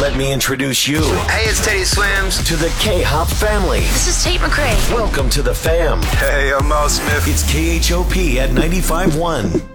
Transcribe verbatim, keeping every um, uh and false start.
Let me introduce you Hey, it's Teddy Swims. to the K-Hop family. This is Tate McRae. Welcome to the fam. Hey, I'm Mal Smith. It's K H O P at ninety-five point one.